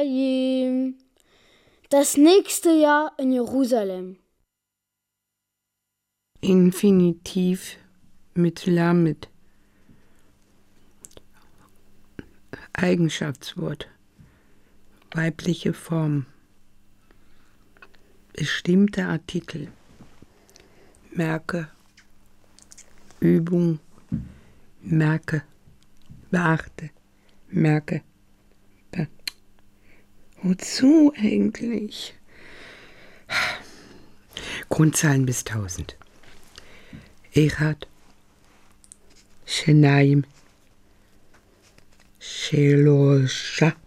Mitzrayim. Das nächste Jahr in Jerusalem. Infinitiv mit Lamed. Eigenschaftswort. Weibliche Form. Bestimmter Artikel. Merke. Übung. Merke. Beachte. Merke. Wozu eigentlich? Grundzahlen bis 1000. Echad. Shenaim. Shelosha.